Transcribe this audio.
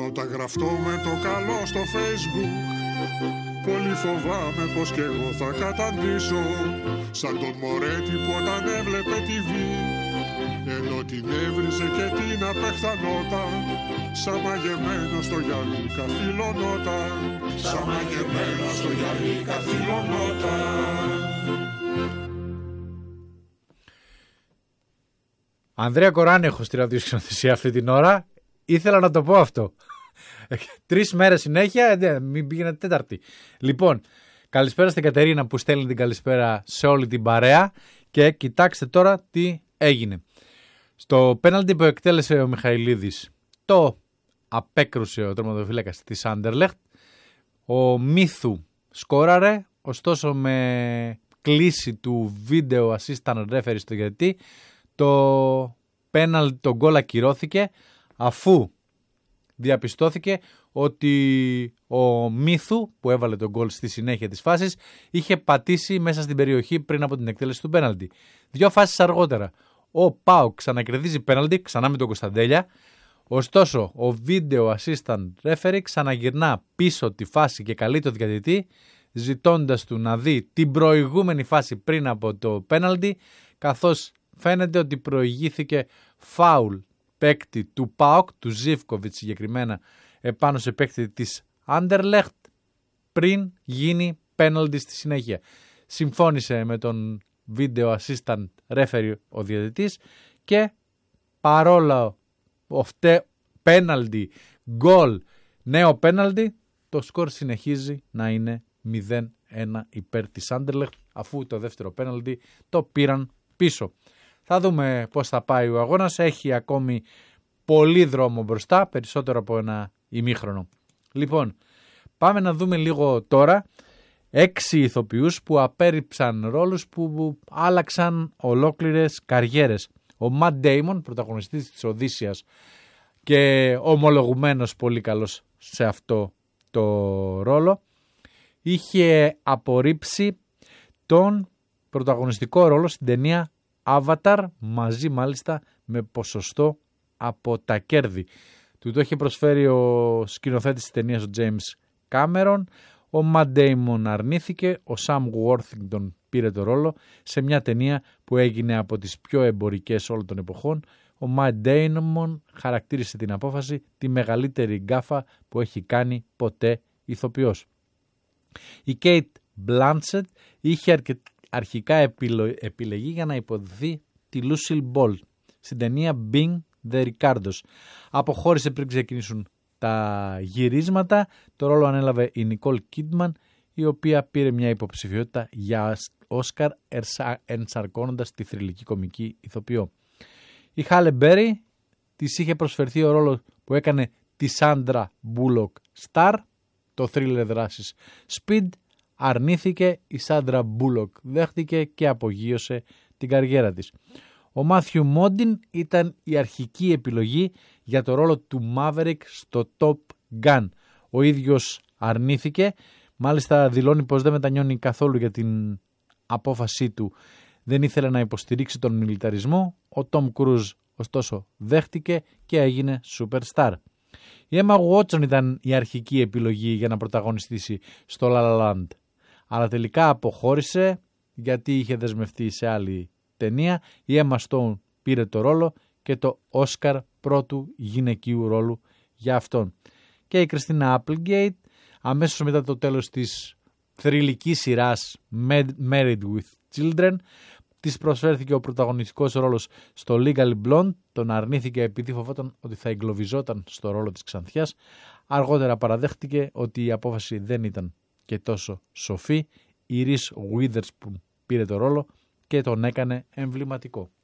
Όταν γραφτώ με το καλό στο Facebook, πολύ φοβάμαι πως κι εγώ θα καταντήσω σαν τον Μωρέτη που όταν έβλεπε TV, ενώ την έβριζε και την απεχθανόταν, σαν μαγεμένο στο γυαλί καθυλωνόταν, σαν μαγεμένο στο γυαλί καθυλωνόταν. Ανδρέα Κοράνη έχω στη ραδιοσκηνοθεσία αυτή την ώρα. Ήθελα να το πω αυτό. 3 μέρες συνέχεια, μην πήγαινε τέταρτη. Λοιπόν, καλησπέρα στην Κατερίνα που στέλνει την καλησπέρα σε όλη την παρέα. Και κοιτάξτε τώρα τι έγινε. Στο πέναλτι που εκτέλεσε ο Μιχαηλίδης, το απέκρουσε ο τερματοφύλακας της Άντερλεχτ. Ο Μίθου σκόραρε, ωστόσο με κλίση του video assistant referee στο γιατί, το πέναλτι, το γκολ ακυρώθηκε αφού διαπιστώθηκε ότι ο Μίθου που έβαλε τον γκολ στη συνέχεια της φάσης είχε πατήσει μέσα στην περιοχή πριν από την εκτέλεση του πέναλτι. 2 φάσεις αργότερα ο ΠΑΟΚ ξανακερδίζει πέναλτι, ξανά με τον Κωνσταντέλια. Ωστόσο ο video assistant referee ξαναγυρνά πίσω τη φάση και καλεί το διαιτητή ζητώντας του να δει την προηγούμενη φάση πριν από το πέναλτι, καθώς φαίνεται ότι προηγήθηκε φάουλ παίκτη του ΠΑΟΚ, του Ζίβκοβιτς συγκεκριμένα, επάνω σε παίκτη της Άντερλεχτ πριν γίνει πέναλτι στη συνέχεια. Συμφώνησε με τον video assistant referee ο διαιτητής και παρόλο πέναλτι, γκολ, νέο πέναλτι, το σκορ συνεχίζει να είναι 0-1 υπέρ της Άντερλεχτ αφού το δεύτερο πέναλτι το πήραν πίσω. Θα δούμε πώς θα πάει ο αγώνας. Έχει ακόμη πολύ δρόμο μπροστά, περισσότερο από ένα ημίχρονο. Λοιπόν, πάμε να δούμε λίγο τώρα 6 ηθοποιούς που απέρριψαν ρόλους που άλλαξαν ολόκληρες καριέρες. Ο Ματ Ντέιμον, πρωταγωνιστής της Οδύσσιας και ομολογουμένος πολύ καλός σε αυτό το ρόλο, είχε απορρίψει τον πρωταγωνιστικό ρόλο στην ταινία Avatar, μαζί μάλιστα με ποσοστό από τα κέρδη. Του το είχε προσφέρει ο σκηνοθέτης της ταινίας ο James Cameron. Ο Matt Damon αρνήθηκε, ο Sam Worthington πήρε το ρόλο σε μια ταινία που έγινε από τις πιο εμπορικές όλων των εποχών. Ο Matt Damon χαρακτήρισε την απόφαση τη μεγαλύτερη γκάφα που έχει κάνει ποτέ ηθοποιός. Η Kate Blanchett είχε αρχικά επιλεγεί για να υποδηθεί τη Lucille Ball στην ταινία Being the Ricardos. Αποχώρησε πριν ξεκινήσουν τα γυρίσματα. Το ρόλο ανέλαβε η Nicole Kidman, η οποία πήρε μια υποψηφιότητα για Όσκαρ ενσαρκώνοντας τη θρυλική κομική ηθοποιό. Η Halle Berry της είχε προσφερθεί ο ρόλο που έκανε τη Sandra Bullock Star, το θρίλερ δράσης Speed. Αρνήθηκε, η Sandra Bullock δέχτηκε και απογείωσε την καριέρα της. Ο Μάθιου Μόντιν ήταν η αρχική επιλογή για το ρόλο του Maverick στο Top Gun. Ο ίδιος αρνήθηκε, μάλιστα δηλώνει πως δεν μετανιώνει καθόλου για την απόφασή του. Δεν ήθελε να υποστηρίξει τον μιλιταρισμό. Ο Tom Cruise ωστόσο δέχτηκε και έγινε superstar. Η Emma Watson ήταν η αρχική επιλογή για να πρωταγωνιστήσει στο La La Land, αλλά τελικά αποχώρησε γιατί είχε δεσμευτεί σε άλλη ταινία. Η Emma Stone πήρε το ρόλο και το Όσκαρ πρώτου γυναικείου ρόλου για αυτόν. Και η Κριστίνα Applegate αμέσως μετά το τέλος της θρυλικής σειράς Married with Children της προσφέρθηκε ο πρωταγωνιστικός ρόλος στο Legally Blonde. Τον αρνήθηκε επειδή φοβόταν ότι θα εγκλωβιζόταν στο ρόλο της Ξανθιάς. Αργότερα παραδέχτηκε ότι η απόφαση δεν ήταν και τόσο σοφή. Η Reese Witherspoon πήρε το ρόλο και τον έκανε εμβληματικό.